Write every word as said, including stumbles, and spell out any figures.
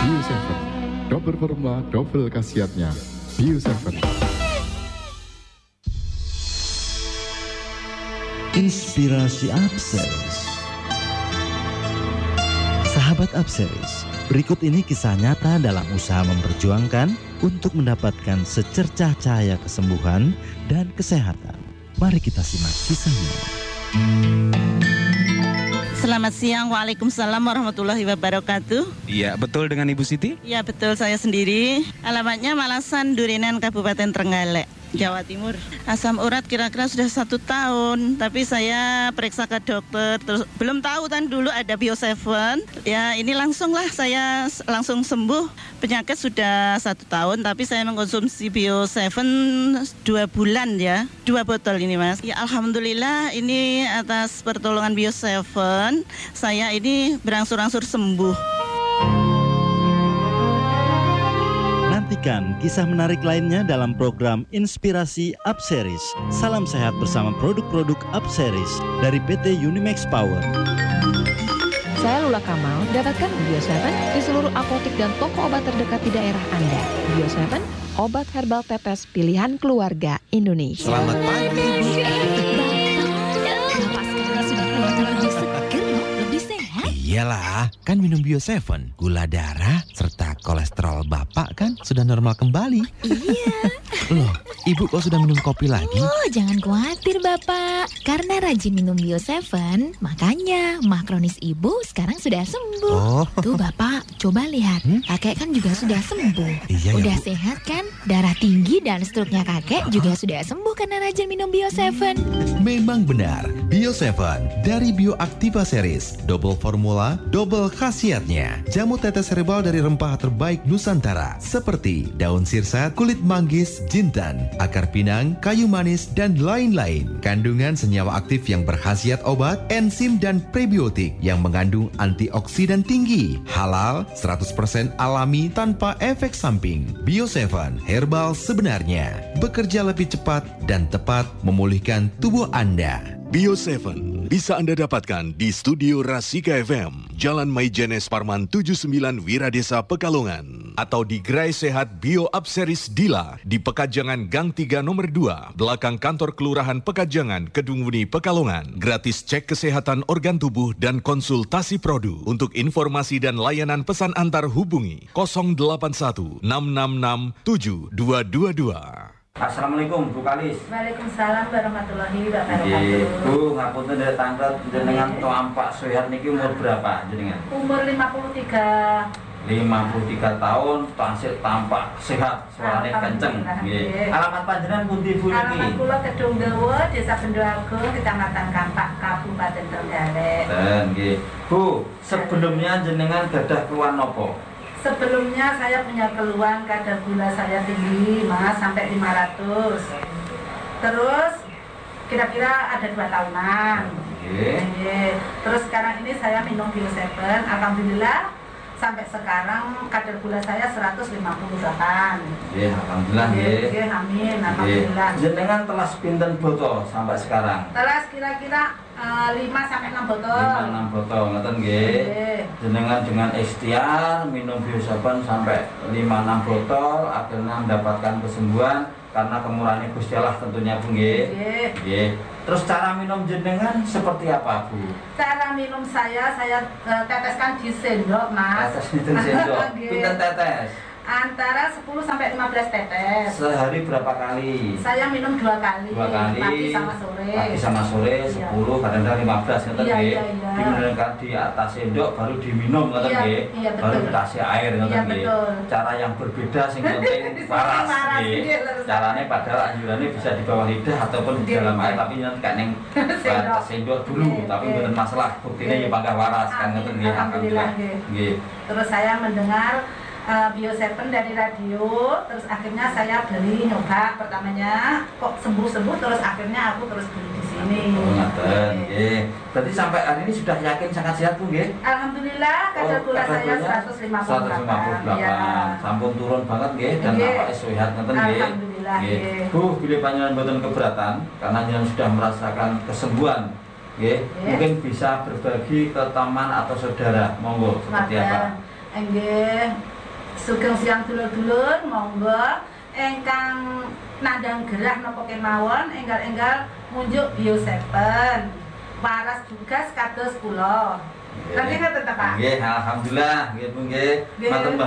Bio tujuh, double formula, double khasiatnya. Bio tujuh. Inspirasi Upseries. Sahabat Upseries, berikut ini kisah nyata dalam usaha memperjuangkan untuk mendapatkan secercah cahaya kesembuhan dan kesehatan. Mari kita simak kisahnya. Selamat siang, Waalaikumsalam warahmatullahi wabarakatuh. Iya, betul dengan Ibu Siti? Ya, betul, saya sendiri. Alamatnya Malasan, Durinan, Kabupaten Trenggalek, Jawa Timur. Asam urat kira-kira sudah satu tahun, tapi saya periksa ke dokter, terus belum tahu kan dulu ada Bio tujuh. Ya, ini langsung lah saya langsung sembuh. Penyakit sudah satu tahun, tapi saya mengkonsumsi Bio tujuh dua bulan ya, dua botol ini mas. Ya, alhamdulillah ini atas pertolongan Bio tujuh, saya ini berangsur-angsur sembuh. Nantikan kisah menarik lainnya dalam program Inspirasi Upseries. Salam sehat bersama produk-produk Upseries dari P T Unimax Power. Saya Lula Kamal, dapatkan Bio tujuh di seluruh apotek dan toko obat terdekat di daerah Anda. Bio tujuh, obat herbal tetes pilihan keluarga Indonesia. Selamat pagi, Ibu. Bapak sekarang sudah kelihatan lebih seger loh, lebih sehat. Iyalah, kan minum Bio tujuh, gula darah serta kolesterol Bapak kan sudah normal kembali. Iya. Loh, Ibu kok sudah minum kopi lagi? Oh, jangan khawatir Bapak. Karena rajin minum Bio tujuh, makanya mah kronis Ibu sekarang sudah sembuh. Oh. Tuh Bapak, coba lihat. Hmm? Kakek kan juga sudah sembuh. Iya ya, Udah Bu. sehat kan? Darah tinggi dan struknya kakek juga sudah sembuh karena rajin minum Bio tujuh. Memang benar, Bio tujuh dari Bioactiva Series. Double formula, double khasiatnya. Jamu tetes herbal dari rempah terbaik Nusantara. Seperti daun sirsak, kulit manggis, jintan, akar pinang, kayu manis, dan lain-lain. Kandungan senyawa aktif yang berkhasiat obat, enzim, dan prebiotik yang mengandung antioksidan tinggi. Halal, seratus persen alami tanpa efek samping. Bio tujuh, herbal sebenarnya. Bekerja lebih cepat dan tepat memulihkan tubuh Anda. Bio tujuh bisa Anda dapatkan di Studio Rasika F M, Jalan Maijenes Parman tujuh puluh sembilan Wiradesa Pekalongan, atau di Gerai Sehat Bio Upseries Dila di Pekajangan Gang tiga nomor dua, belakang kantor Kelurahan Pekajangan, Kedungwuni, Pekalongan. Gratis cek kesehatan organ tubuh dan konsultasi produk. Untuk informasi dan layanan pesan antar hubungi nol delapan satu enam enam enam tujuh dua dua dua. Assalamualaikum Bu Kalis. Waalaikumsalam warahmatullahi wabarakatuh. Nggih, Bu, ngapunten dari tanggal jenengan tampak sehat niki umur berapa jenengan? Umur lima puluh tiga. lima puluh tiga tahun, tansih tampak sehat, suarane kenceng. Nggih. Alamat panjenengan pundi Bu niki? Alamat kula Kedung Dawa, Desa Bendoagung, Kecamatan Kampak, Kabupaten Trenggalek. Dan nggih. Bu, sebelumnya jenengan gadah keluhan napa? Sebelumnya saya punya keluhan kadar gula saya tinggi, Mas, sampai lima ratus. Terus kira-kira ada dua tahunan. Oke. Terus sekarang ini saya minum Bio tujuh, alhamdulillah sampai sekarang kadar gula saya seratus lima puluh delapan. Nggih, alhamdulillah nggih. Nggih, amin, alhamdulillah. Jenengan telah pinten botol sampai sekarang? Telas kira-kira uh, lima sampai enam botol. lima enam botol, ngoten nggih. Jenengan dengan ikhtiar minum Bio tujuh sampai lima enam botol, akhirnya mendapatkan kesembuhan karena kemurahan Gusti Allah tentunya Bu nggih. Nggih. Terus cara minum jenengan seperti apa Bu? Cara minum saya saya uh, teteskan di sendok, Mas. Tetes di sendok. Pinten tetes? Antara sepuluh sampai lima belas tetes. Sehari berapa kali? Saya minum dua kali. Dua kali. Pagi sama sore. Pagi sama sore sepuluh, kadang-kadang lima belas ngoten Iya, nggih. iya, iya. Diminumkan di atas sendok baru diminum ngoten Iya, nggih. iya, betul. Baru dikasih air ngoten Iya, nggih. betul. Cara yang berbeda sing penting waras Waras, nggih. iya, lurus. Carane padahal anjurannya bisa di bawah lidah ataupun di Di dalam lidah. air, tapi nanti kan ning Sendok. sendok dulu, Iya, tapi iya. mboten masalah. Buktinya Iya. ya bangga waras kan Amin, ngoten nggih. alhamdulillah, nggih. Nggih. Terus saya mendengar uh, Bio tujuh dari radio, terus akhirnya saya beli nyoba pertamanya kok sembuh-sembuh, terus akhirnya aku terus beli di sini. Oh, ngoten nggih. Berarti sampai hari ini sudah yakin sangat sehat Bu nggih? Alhamdulillah kadar Oh, gula kadar saya gulanya seratus lima puluh delapan. Ya. Sampun turun banget nggih dan Nggih. nampaknya sehat ngoten nggih. Alhamdulillah, nggih. Bu, bila panjenengan mboten keberatan karena jenengan sudah merasakan kesembuhan nggih, Nggih. mungkin bisa berbagi ke teman atau saudara. Monggo seperti apa? Maka Nggih. Sugeng siang dulur-dulur, monggo ingkang nandang gerah napa kemawon enggal-enggal munjuk Bio Seven. Waras tugas kados kula. Lagi ngoten ta, Pak? Nggih, alhamdulillah nggih Bu nggih. Matur